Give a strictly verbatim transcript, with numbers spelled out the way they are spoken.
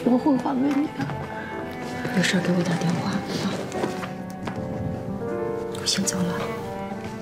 我会还给你的。 有事给我打电话啊！我先走了。